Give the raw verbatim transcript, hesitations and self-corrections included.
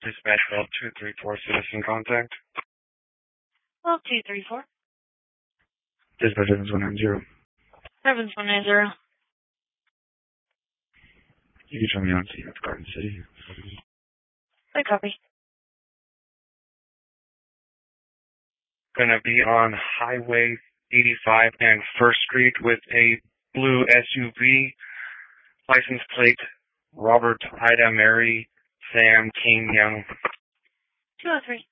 Dispatch Bell two three four, citizen contact. Well, two three four. Dispatch seven one nine zero. seven one nine zero. You can show me on scene at Garden City. I copy. Gonna be on Highway eighty-five and First Street with a blue S U V, license plate Robert Ida Mary Sam King Young. two oh three.